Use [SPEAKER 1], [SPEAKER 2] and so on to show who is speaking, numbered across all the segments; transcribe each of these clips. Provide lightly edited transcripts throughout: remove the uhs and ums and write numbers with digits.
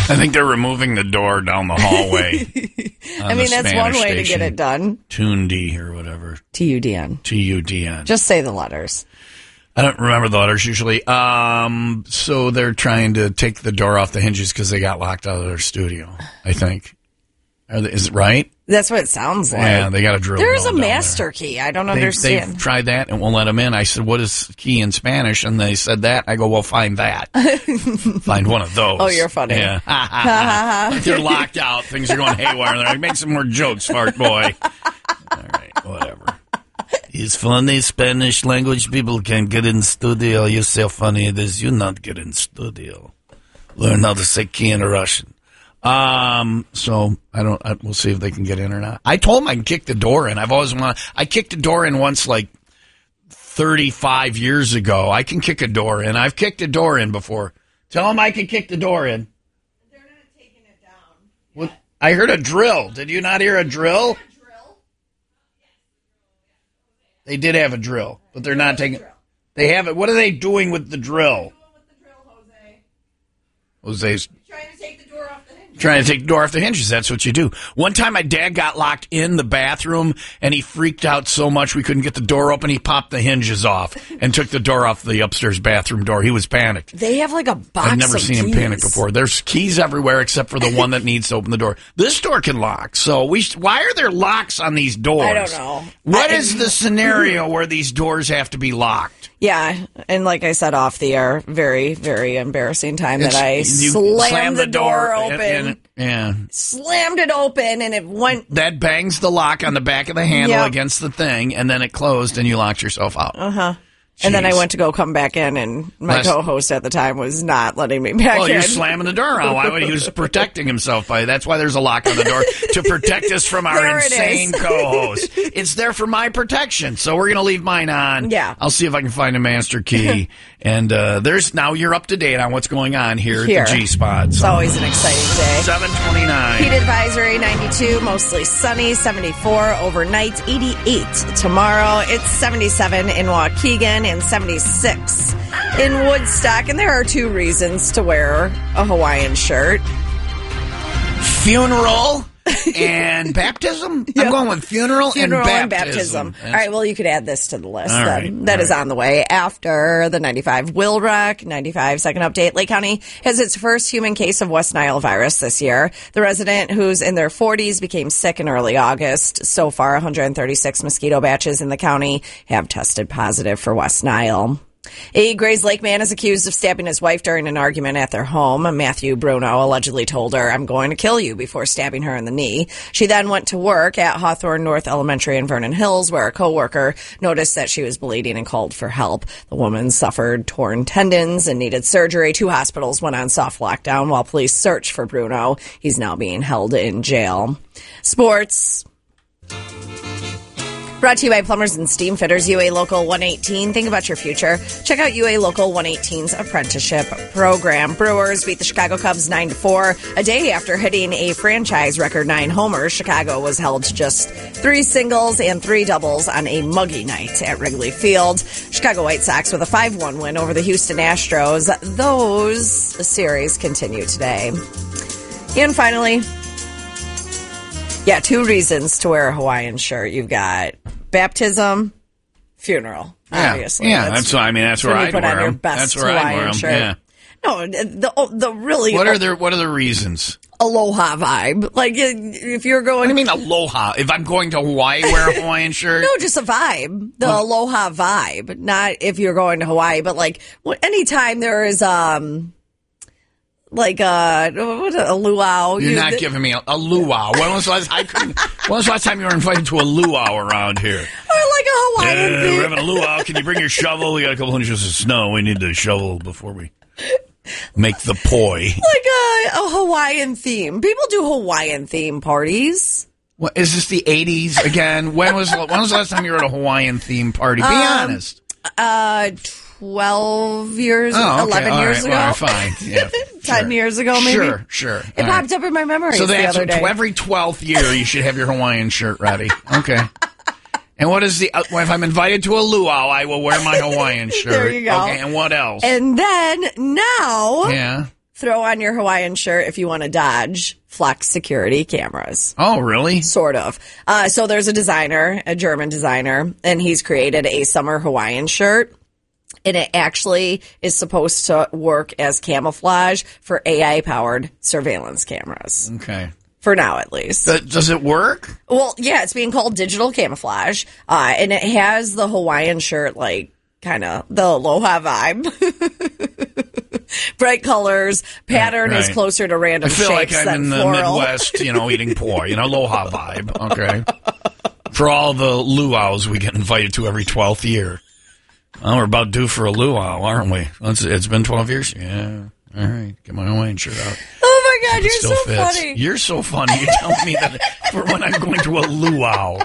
[SPEAKER 1] I think they're removing the door down the hallway.
[SPEAKER 2] I mean, that's one way to get it done.
[SPEAKER 1] Tundi or whatever.
[SPEAKER 2] T-U-D-N.
[SPEAKER 1] T-U-D-N.
[SPEAKER 2] Just say the letters.
[SPEAKER 1] I don't remember the letters usually. So they're trying to take the door off the hinges because they got locked out of their studio, I think. Is it right?
[SPEAKER 2] That's what it sounds like.
[SPEAKER 1] Yeah, they got a drill.
[SPEAKER 2] There's a master key. I don't understand.
[SPEAKER 1] They've tried that and won't let them in. I said, what is key in Spanish? And they said that. I go, well, find that. Find one of those.
[SPEAKER 2] Oh, you're funny.
[SPEAKER 1] Yeah. They're locked out. Things are going haywire. They're like, make some more jokes, fart boy. All right, whatever. It's funny. Spanish language people can get in studio. You say how funny it is. You not get in studio. Learn how to say key in Russian. So we'll see if they can get in or not. I told them I can kick the door in. I kicked the door in once like 35 years ago. I can kick a door in. I've kicked a door in before. Tell them I can kick the door in.
[SPEAKER 2] They're not taking it down.
[SPEAKER 1] What? I heard a drill. Did you not hear a drill? They did have a drill, but they're not taking. They have it. What are they doing with the drill? Jose's trying to take the door off the hinges. Trying to take the door off the hinges. That's what you do. One time my dad got locked in the bathroom and he freaked out so much we couldn't get the door open. He popped the hinges off and took the door off the upstairs bathroom door. He was panicked.
[SPEAKER 2] They have like a box
[SPEAKER 1] I've never
[SPEAKER 2] of
[SPEAKER 1] seen
[SPEAKER 2] keys.
[SPEAKER 1] him panic before. There's keys everywhere except for the one that needs to open the door. This door can lock. So why are there locks on these doors?
[SPEAKER 2] I don't know.
[SPEAKER 1] What is the scenario where these doors have to be locked?
[SPEAKER 2] Yeah, and like I said off the air, very, very embarrassing time that I slammed the door open. Slammed it open, and it went.
[SPEAKER 1] That bangs the lock on the back of the handle against the thing, and then it closed, and you locked yourself out.
[SPEAKER 2] And then I went to go come back in, and my co-host at the time was not letting me back in.
[SPEAKER 1] Well, you're slamming the door on. Why would he was protecting himself by? That's why there's a lock on the door to protect us from our insane co-host. It's there for my protection, so we're going to leave mine on.
[SPEAKER 2] Yeah.
[SPEAKER 1] I'll see if I can find a master key. And now you're up to date on what's going on here at the G-Spot.
[SPEAKER 2] It's always an exciting day.
[SPEAKER 1] 7:29.
[SPEAKER 2] Heat advisory 92, mostly sunny, 74 overnight, 88 tomorrow. It's 77 in Waukegan and 76 in Woodstock. And there are two reasons to wear a Hawaiian shirt.
[SPEAKER 1] Funeral and baptism? I'm going with funeral and baptism.
[SPEAKER 2] All right, well, you could add this to the list.
[SPEAKER 1] Right,
[SPEAKER 2] that is on the way after the 95 Will Rock. 95 second update. Lake County has its first human case of West Nile virus this year. The resident, who's in their 40s, became sick in early August. So far, 136 mosquito batches in the county have tested positive for West Nile. A Grays Lake man is accused of stabbing his wife during an argument at their home. Matthew Bruno allegedly told her, "I'm going to kill you," before stabbing her in the knee. She then went to work at Hawthorne North Elementary in Vernon Hills, where a coworker noticed that she was bleeding and called for help. The woman suffered torn tendons and needed surgery. 2 hospitals went on soft lockdown while police searched for Bruno. He's now being held in jail. Sports. Brought to you by Plumbers and Steam Fitters, UA Local 118. Think about your future. Check out UA Local 118's apprenticeship program. Brewers beat the Chicago Cubs 9-4. A day after hitting a franchise record 9 homers, Chicago was held to just 3 singles and 3 doubles on a muggy night at Wrigley Field. Chicago White Sox with a 5-1 win over the Houston Astros. Those series continue today. And finally, 2 reasons to wear a Hawaiian shirt. You've got baptism, funeral. Obviously,
[SPEAKER 1] that's where I
[SPEAKER 2] put on your best Hawaiian shirt.
[SPEAKER 1] Yeah.
[SPEAKER 2] No, the really
[SPEAKER 1] what are the reasons?
[SPEAKER 2] Aloha vibe. Like if you're going,
[SPEAKER 1] what do you mean aloha? If I'm going to Hawaii, wear a Hawaiian shirt?
[SPEAKER 2] No, just a vibe. The aloha vibe. Not if you're going to Hawaii, but like anytime there is like a luau.
[SPEAKER 1] You're not giving me a luau. When was the last time you were invited to a luau around here?
[SPEAKER 2] Or like a Hawaiian thing.
[SPEAKER 1] We're having a luau. Can you bring your shovel? We got a couple inches of snow. We need to shovel before we make the poi.
[SPEAKER 2] Like a Hawaiian theme. People do Hawaiian theme parties.
[SPEAKER 1] What, is this the 80s again? When was the last time you were at a Hawaiian theme party? Be honest.
[SPEAKER 2] 12 years, 11 years ago.
[SPEAKER 1] Well, fine. Yeah,
[SPEAKER 2] 10 years ago, maybe.
[SPEAKER 1] Sure.
[SPEAKER 2] It popped up in my memory the other day.
[SPEAKER 1] Every 12th year, you should have your Hawaiian shirt ready. Okay. And what is if I'm invited to a luau, I will wear my Hawaiian shirt.
[SPEAKER 2] There you go.
[SPEAKER 1] Okay, and what else?
[SPEAKER 2] And then now, throw on your Hawaiian shirt if you want to dodge Flex security cameras.
[SPEAKER 1] Oh, really?
[SPEAKER 2] Sort of. So there's a designer, a German designer, and he's created a summer Hawaiian shirt. And it actually is supposed to work as camouflage for AI-powered surveillance cameras.
[SPEAKER 1] Okay.
[SPEAKER 2] For now, at least.
[SPEAKER 1] Does it work?
[SPEAKER 2] Well, yeah, it's being called digital camouflage. And it has the Hawaiian shirt, like, kind of the aloha vibe. Bright colors. Pattern is closer to random shapes.
[SPEAKER 1] I feel like I'm in the Midwest, eating poi. Aloha vibe. Okay. For all the luau's we get invited to every 12th year. Well, we're about due for a luau, aren't we? It's been 12 years? Yeah. All right. Get my Hawaiian shirt out.
[SPEAKER 2] Oh, my God. You're so funny.
[SPEAKER 1] You're so funny. You're telling me that for when I'm going to a luau.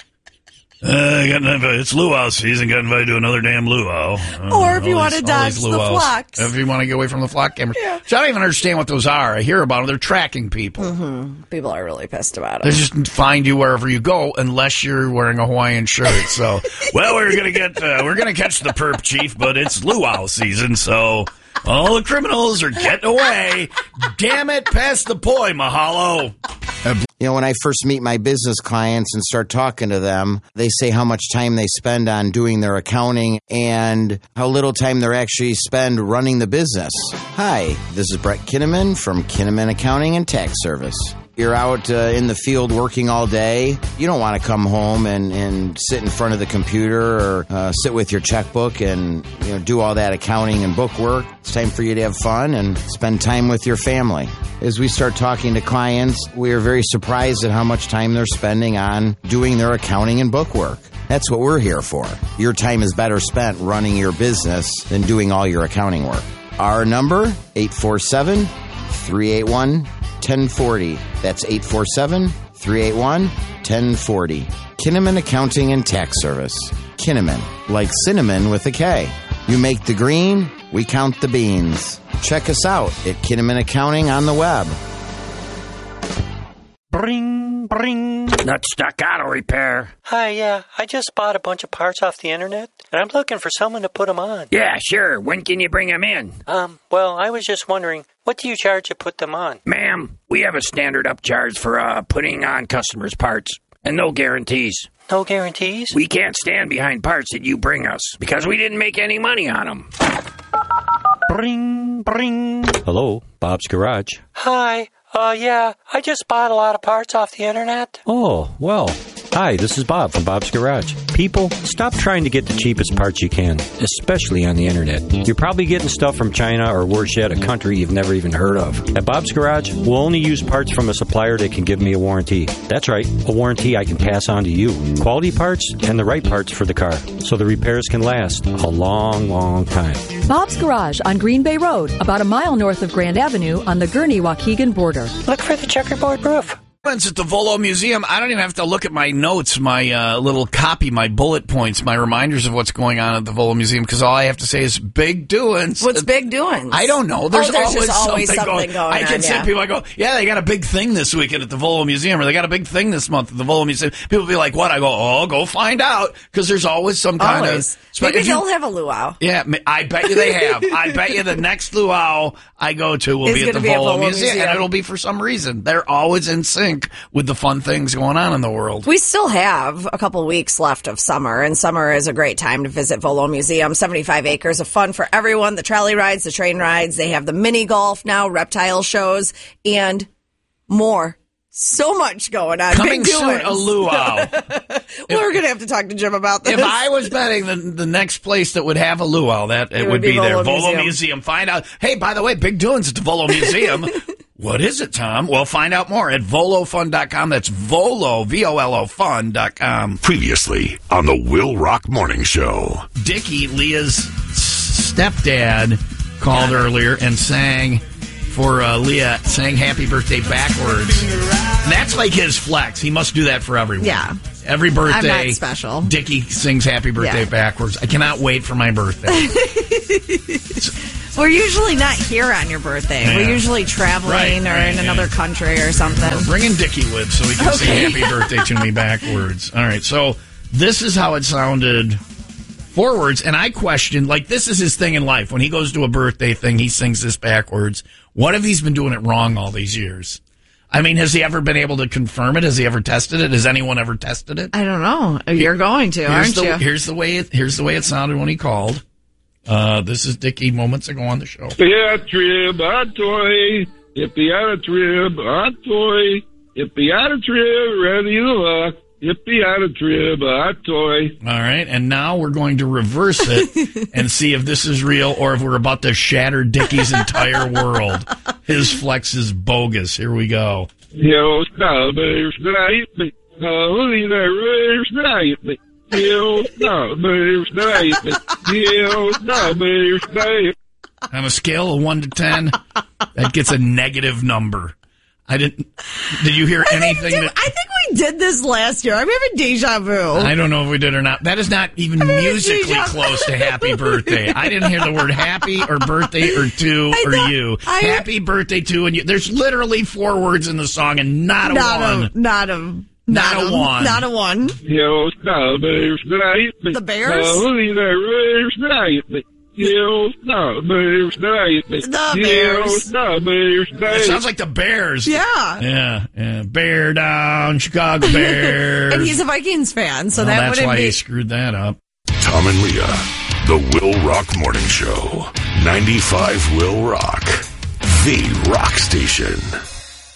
[SPEAKER 1] It's luau season. Got invited to another damn luau.
[SPEAKER 2] Or if you want to dodge the flocks.
[SPEAKER 1] If you want to get away from the flock cameras.
[SPEAKER 2] Yeah.
[SPEAKER 1] So I don't even understand what those are. I hear about them. They're tracking people.
[SPEAKER 2] Mm-hmm. People are really pissed about it.
[SPEAKER 1] They just find you wherever you go unless you're wearing a Hawaiian shirt. So, well, we're going to catch the perp chief, but it's luau season, so all the criminals are getting away. Damn it, pass the poi, mahalo.
[SPEAKER 3] When I first meet my business clients and start talking to them, they say how much time they spend on doing their accounting and how little time they actually spend running the business. Hi, this is Brett Kinnaman from Kinnaman Accounting and Tax Service. You're out in the field working all day. You don't want to come home and sit in front of the computer or sit with your checkbook and do all that accounting and book work. It's time for you to have fun and spend time with your family. As we start talking to clients, we are very surprised at how much time they're spending on doing their accounting and book work. That's what we're here for. Your time is better spent running your business than doing all your accounting work. Our number, 847-381-1040. That's 847-381-1040. Kinnaman Accounting and Tax Service. Kinnaman, like cinnamon with a K. You make the green, we count the beans. Check us out at Kinnaman Accounting on the web.
[SPEAKER 4] Bring, bring. Nutstuck Auto Repair.
[SPEAKER 5] Hi, yeah. I just bought a bunch of parts off the internet, and I'm looking for someone to put them on.
[SPEAKER 4] Yeah, sure. When can you bring them in?
[SPEAKER 5] Well, I was just wondering, what do you charge to put them on?
[SPEAKER 4] Ma'am, we have a standard upcharge for putting on customers' parts, and no guarantees.
[SPEAKER 5] No guarantees?
[SPEAKER 4] We can't stand behind parts that you bring us, because we didn't make any money on them.
[SPEAKER 5] Bring, bring.
[SPEAKER 6] Hello, Bob's Garage.
[SPEAKER 5] Hi. Yeah, I just bought a lot of parts off the internet.
[SPEAKER 6] Oh, well. Hi, this is Bob from Bob's Garage. People, stop trying to get the cheapest parts you can, especially on the internet. You're probably getting stuff from China or worse yet, a country you've never even heard of. At Bob's Garage, we'll only use parts from a supplier that can give me a warranty. That's right, a warranty I can pass on to you. Quality parts and the right parts for the car, so the repairs can last a long, long time.
[SPEAKER 7] Bob's Garage on Green Bay Road, about a mile north of Grand Avenue on the Gurnee-Waukegan border.
[SPEAKER 5] Look for the checkerboard roof.
[SPEAKER 1] At the Volo Museum, I don't even have to look at my notes, my little copy, my bullet points, my reminders of what's going on at the Volo Museum, because all I have to say is big doings.
[SPEAKER 2] What's big doings?
[SPEAKER 1] I don't know. There's
[SPEAKER 2] always something going on.
[SPEAKER 1] I can see people, I go, yeah, they got a big thing this weekend at the Volo Museum, or they got a big thing this month at the Volo Museum. People be like, what? I go, go find out, because there's always some kind of...
[SPEAKER 2] Maybe they'll have a luau.
[SPEAKER 1] Yeah, I bet you they have. I bet you the next luau I go to will be at the Volo Museum, and it'll be for some reason. They're always in sync with the fun things going on in the world.
[SPEAKER 2] We still have a couple weeks left of summer, and summer is a great time to visit Volo Museum. 75 acres of fun for everyone. The trolley rides, the train rides. They have the mini golf now, reptile shows, and more. So much going on.
[SPEAKER 1] Coming soon, a luau.
[SPEAKER 2] We're going to have to talk to Jim about this.
[SPEAKER 1] If I was betting the next place that would have a luau, it would be there. Volo Museum. Find out. Hey, by the way, big doings at the Volo Museum. What is it, Tom? Well, find out more at volofun.com. That's Volo, V-O-L-O, fun.com.
[SPEAKER 8] Previously on the Will Rock Morning Show.
[SPEAKER 1] Dickie, Leah's stepdad, called earlier and sang for Leah, sang happy birthday backwards. And that's like his flex. He must do that for everyone.
[SPEAKER 2] Yeah.
[SPEAKER 1] Every birthday,
[SPEAKER 2] I'm not special.
[SPEAKER 1] Dickie sings happy birthday backwards. I cannot wait for my birthday.
[SPEAKER 2] We're usually not here on your birthday. Yeah. We're usually traveling or in another country or something.
[SPEAKER 1] We're bringing Dickie with so he can sing happy birthday to me backwards. All right, so this is how it sounded forwards, and I questioned, like, this is his thing in life. When he goes to a birthday thing, he sings this backwards. What if he's been doing it wrong all these years? I mean, has he ever been able to confirm it? Has he ever tested it? Has anyone ever tested it?
[SPEAKER 2] I don't know. You're going to, aren't you?
[SPEAKER 1] Here's the way it sounded when he called. This is Dickie moments ago on the show.
[SPEAKER 9] Trib, toy. Trib, toy. Trib, ready to luck. Trib, toy.
[SPEAKER 1] All right, and now we're going to reverse it and see if this is real or if we're about to shatter Dickie's entire world. His flex is bogus. Here we go. On a scale of 1 to 10, that gets a negative number. Did you hear anything?
[SPEAKER 2] I think we did this last year. I'm having deja vu.
[SPEAKER 1] I don't know if we did or not. That is not even musically close to happy birthday. I didn't hear the word happy or birthday or to or you. Happy birthday to and you. There's literally 4 words in the song and not a one.
[SPEAKER 2] Not a one. The Bears?
[SPEAKER 1] The Bears. It sounds like the Bears.
[SPEAKER 2] Yeah.
[SPEAKER 1] Yeah. Bear down, Chicago Bears.
[SPEAKER 2] And he's a Vikings fan, so that
[SPEAKER 1] that's
[SPEAKER 2] wouldn't
[SPEAKER 1] why
[SPEAKER 2] be...
[SPEAKER 1] he screwed that up.
[SPEAKER 8] Tom and Leah, the Will Rock Morning Show. 95 Will Rock. The Rock Station.